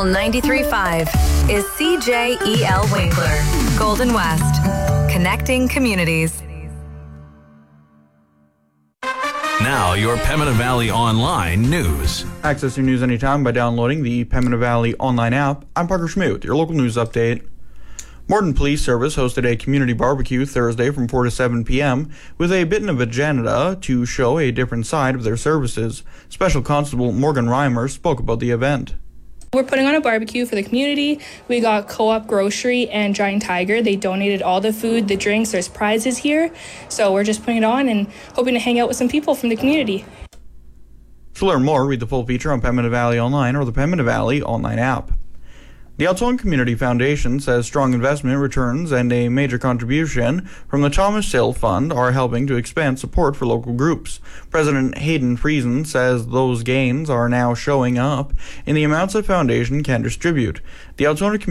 Local 93.5 is CJEL Winkler, Golden West, connecting communities. Now, your Pembina Valley Online news. Access your news anytime by downloading the Pembina Valley Online app. I'm Parker Schmidt with your local news update. Morden Police Service hosted a community barbecue Thursday from 4 to 7 p.m. with a bit of agenda to show a different side of their services. Special Constable Morgan Reimer spoke about the event. We're putting on a barbecue for the community. We got Co-op Grocery and Giant Tiger. They donated all the food, the drinks, there's prizes here. So we're just putting it on and hoping to hang out with some people from the community. To learn more, read the full feature on Pembina Valley Online or the Pembina Valley Online app. The Altoona Community Foundation says strong investment returns and a major contribution from the Thomas Sale Fund are helping to expand support for local groups. President Hayden Friesen says those gains are now showing up in the amounts the foundation can distribute. The Altoona